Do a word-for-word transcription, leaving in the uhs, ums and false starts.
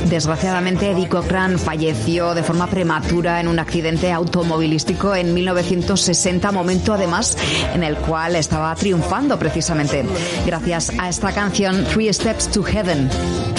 Desgraciadamente, Eddie Cochran falleció de forma prematura en un accidente automovilístico en mil novecientos sesenta, momento además en el cual estaba triunfando precisamente gracias a esta canción Three Steps to Heaven.